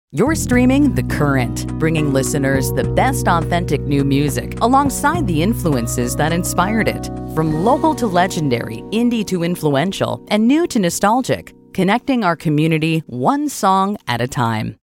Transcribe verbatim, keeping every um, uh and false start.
You're streaming The Current, bringing listeners the best authentic new music alongside the influences that inspired it. From local to legendary, indie to influential, and new to nostalgic, connecting our community one song at a time.